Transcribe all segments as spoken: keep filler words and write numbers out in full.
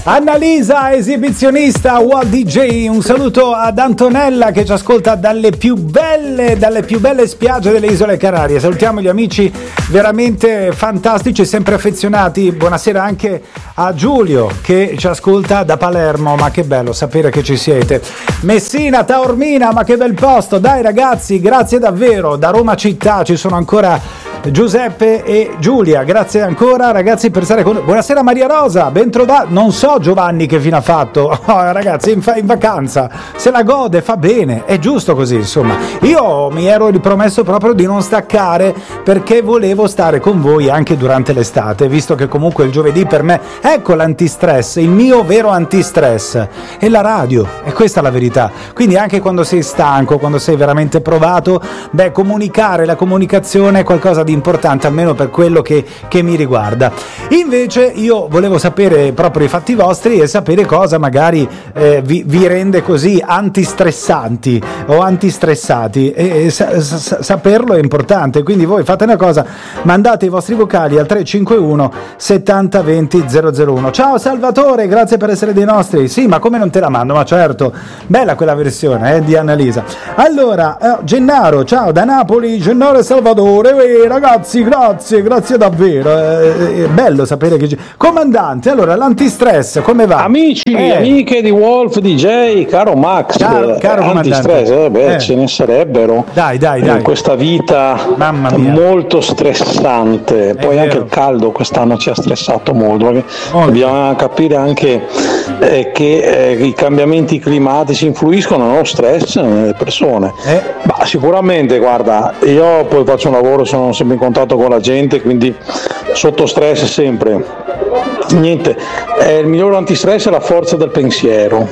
Annalisa, esibizionista, Walt D J. Un saluto ad Antonella che ci ascolta dalle più belle, dalle più belle spiagge delle Isole Canarie. Salutiamo gli amici veramente fantastici, sempre affezionati. Buonasera anche a Giulio che ci ascolta da Palermo. Ma che bello sapere che ci siete. Messina, Taormina, ma che bel posto. Dai ragazzi, grazie davvero. Da Roma città ci sono ancora Giuseppe e Giulia, grazie ancora ragazzi per stare con noi. Buonasera Maria Rosa, ben trovata. Non so Giovanni che fine ha fatto, oh, ragazzi in, fa- in vacanza, se la gode, fa bene, è giusto così insomma. Io mi ero ripromesso proprio di non staccare perché volevo stare con voi anche durante l'estate, visto che comunque il giovedì per me, ecco l'antistress, il mio vero antistress è la radio, e questa è la verità. Quindi anche quando sei stanco, quando sei veramente provato, beh, comunicare, la comunicazione è qualcosa di importante, almeno per quello che, che mi riguarda. Invece io volevo sapere proprio i fatti vostri e sapere cosa magari eh, vi, vi rende così antistressanti o antistressati, e, e sa, sa, saperlo è importante. Quindi voi fate una cosa, mandate i vostri vocali al tre cinque uno settanta venti zero zero uno. Ciao Salvatore, grazie per essere dei nostri. Sì, ma come non te la mando? Ma certo, bella quella versione eh, di Annalisa. Allora, eh, Gennaro, ciao da Napoli, Gennaro e Salvatore, eh, ragazzi, grazie, grazie davvero, è bello sapere che... Comandante, allora, l'antistress, come va? Amici, eh. amiche di Wolf D J, caro Max, caro, caro antistress, eh, beh, eh. ce ne sarebbero. Dai, dai, dai. In questa vita molto stressante, poi anche il caldo quest'anno ci ha stressato molto, perché oh, dobbiamo capire anche eh, che eh, i cambiamenti climatici influiscono nello stress nelle persone. Eh. Ma sicuramente, guarda, io poi faccio un lavoro, sono sempre in contatto con la gente, quindi sotto stress sempre. Niente, eh, il miglior antistress è la forza del pensiero,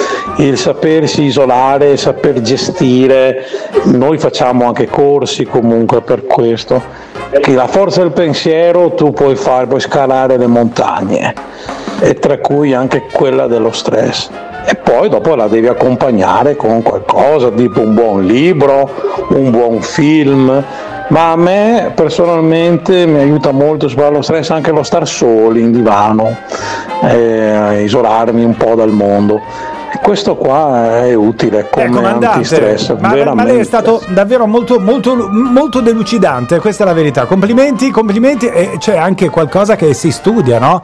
il sapersi isolare, il saper gestire. Noi facciamo anche corsi comunque per questo, che la forza del pensiero tu puoi fare, puoi scalare le montagne, e tra cui anche quella dello stress. E poi dopo la devi accompagnare con qualcosa, tipo un buon libro, un buon film. Ma a me personalmente mi aiuta molto a lo stress anche lo star soli in divano, eh, isolarmi un po' dal mondo. E questo qua è utile come eh, antistress. Ma, ma lei è stato davvero molto, molto, molto delucidante, questa è la verità. Complimenti, complimenti. E c'è anche qualcosa che si studia, no?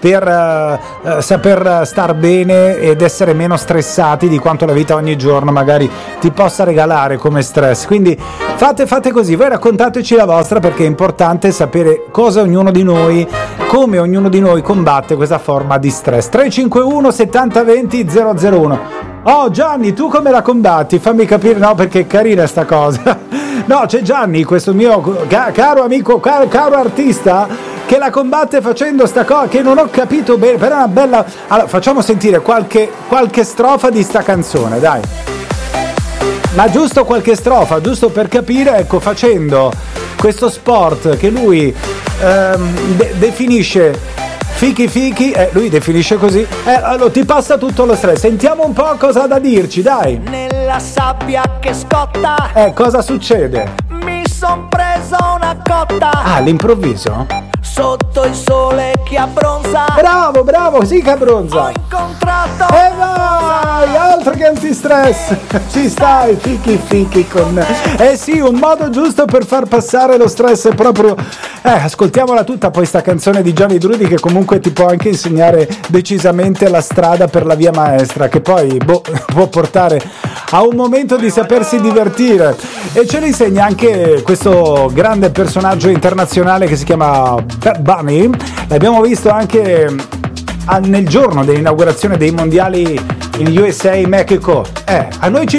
Per uh, saper star bene ed essere meno stressati di quanto la vita ogni giorno magari ti possa regalare come stress. Quindi fate, fate così, voi raccontateci la vostra, perché è importante sapere cosa ognuno di noi, come ognuno di noi combatte questa forma di stress. tre cinque uno settanta venti zero zero uno. Oh Gianni, tu come la combatti? Fammi capire, no, perché è carina sta cosa. No, c'è Gianni, questo mio ca- caro amico, caro, caro artista, che la combatte facendo sta cosa che non ho capito bene, però è una bella... Allora, facciamo sentire qualche, qualche strofa di sta canzone, dai. Ma giusto qualche strofa, giusto per capire, ecco, facendo questo sport che lui ehm, de- definisce fichi fichi, eh, lui definisce così, eh, allora ti passa tutto lo stress. Sentiamo un po' cosa ha da dirci, dai. Nella sabbia che scotta, eh, cosa succede? Mi son preso una cotta. Ah, all'improvviso? Sotto il sole che abbronza. Bravo, bravo, sì che abbronza. Ho incontrato. E vai, altro che antistress. Ci stai, fichi fichi con... Eh sì, un modo giusto per far passare lo stress è proprio... Eh, ascoltiamola tutta poi sta canzone di Gianni Drudi, che comunque ti può anche insegnare decisamente la strada per la via maestra, che poi boh, può portare a un momento di sapersi divertire. E ce lo insegna anche questo grande personaggio internazionale che si chiama Bad Bunny. L'abbiamo visto anche nel giorno dell'inaugurazione dei mondiali in U S A Mexico. Eh, a noi ci